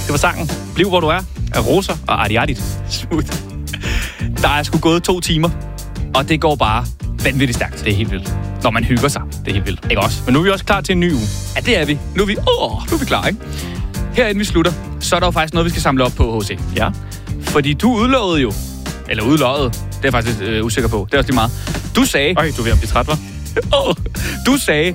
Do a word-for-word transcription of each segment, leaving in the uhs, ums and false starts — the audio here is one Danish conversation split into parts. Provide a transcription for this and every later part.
Det var sangen Bliv hvor du er af Rosa og Arti Arti. Slut. Der er sgu gået to timer, og det går bare vanvittigt stærkt. Det er helt vildt. Når man hygger sig. Det er helt vildt. Ikke også? Men nu er vi også klar til en ny uge. Ja, det er vi. Nu er vi, åh, nu er vi klar, ikke? Herinde vi slutter, så er der jo faktisk noget, vi skal samle op på, H C. Ja. Fordi du udlovede jo, eller udlovede, det er jeg faktisk lidt øh, usikker på, det er også lige meget. Du sagde... Øj, du er ved at blive træt, hva'? Oh, du sagde,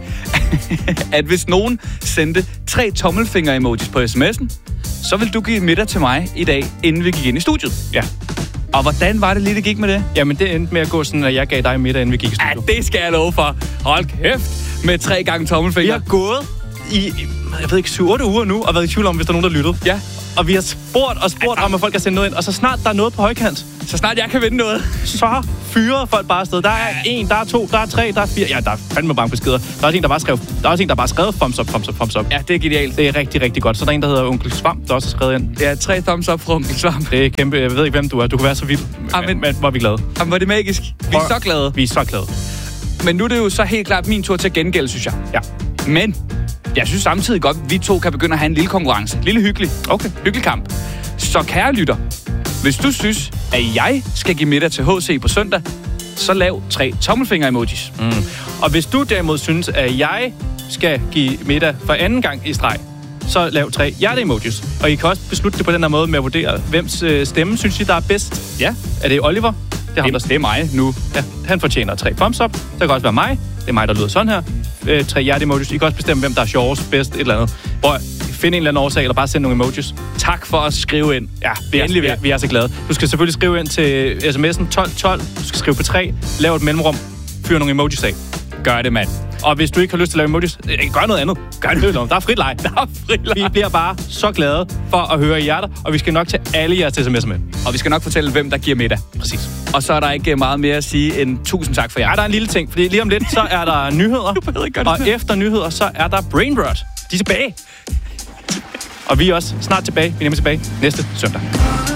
at hvis nogen sendte tre tommelfinger-emojis på sms'en, så vil du give middag til mig i dag, inden vi gik ind i studiet. Ja. Og hvordan var det lige, det gik med det? Jamen, det endte med at gå sådan, at jeg gav dig middag, inden vi gik i studiet. Ja, det skal jeg love for. Hold kæft med tre gange tommelfinger. Vi har gået i, jeg ved ikke, syv otte uger nu, og været i tvivl om, hvis der er nogen, der lyttede. Ja. Og vi har spurgt og spurgt om, at folk kan sende noget ind, og så snart der er noget på højkant, Så snart jeg kan vinde noget, så fyrer folk bare afsted. Der er en, der er to, der er tre, der er fire. Ja, der er fandme mange beskeder. Der er også en, der bare skrev, der er også en, der bare skrevet thumbs up, thumbs up, thumbs up. ja, det er genialt. Det er rigtig, rigtig godt. Så der er en, der hedder Onkel Svamp, der også har skrevet ind. Ja, tre thumbs up fra Onkel Svamp. Det er kæmpe. Jeg ved ikke, hvem du er. Du kan være så vild. Amen. Men, men hvor er vi glade. Jamen, var det magisk. Vi er så glade. Vi er så glade. Men nu er det jo så helt klart min tur til at gengælde, synes jeg. Ja. Men jeg synes samtidig godt, at vi to kan begynde at have en lille konkurrence. Lille hyggelig. Okay. Hyggelig kamp. Så kære lytter, hvis du synes, at jeg skal give middag til H C på søndag, så lav tre tommelfinger-emojis. Mm. Og hvis du derimod synes, at jeg skal give middag for anden gang i streg, så lav tre hjerte-emojis. Og I kan også beslutte det på den her måde med at vurdere, hvems øh, stemme synes I, der er bedst. Ja. Er det Oliver? Det er, ham, der Det er mig nu. Ja, han fortjener tre thumbs up. Så kan også være mig. Det er mig, der lyder sådan her. Øh, tre hjerte-emojis. I kan også bestemme, hvem der er sjovest, bedst, et eller andet. Prøv at finde en eller anden årsag, eller bare sende nogle emojis. Tak for at skrive ind. Ja, vi er, vi, er, vi er så glade. Du skal selvfølgelig skrive ind til sms'en tolv tolv. Du skal skrive på tre. Lav et mellemrum. Fyr nogle emojis af. Gør det, mand. Og hvis du ikke har lyst til at lave emojis, øh, gør noget andet. Gør det. Der er frit leg. Der er fri leg. Vi bliver bare så glade for at høre i hjerter, og vi skal nok tage alle jeres sms'er med. Og vi skal nok fortælle, hvem der giver middag. Præcis. Og så er der ikke meget mere at sige end tusind tak for jer. Ja, der er en lille ting, fordi lige om lidt, så er der nyheder. Og efter nyheder, så er der Brain Rot. De er tilbage. Og vi er også snart tilbage. Vi er nemlig tilbage næste søndag.